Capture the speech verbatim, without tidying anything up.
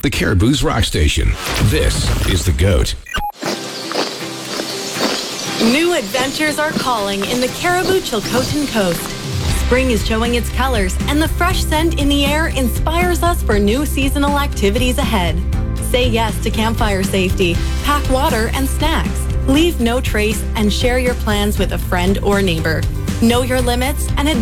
the Caribou's Rock Station. This is The GOAT. New adventures are calling in the Caribou Chilcotin Coast. Spring is showing its colors, and the fresh scent in the air inspires us for new seasonal activities ahead. Say yes to campfire safety, pack water and snacks, leave no trace, and share your plans with a friend or neighbor. Know your limits and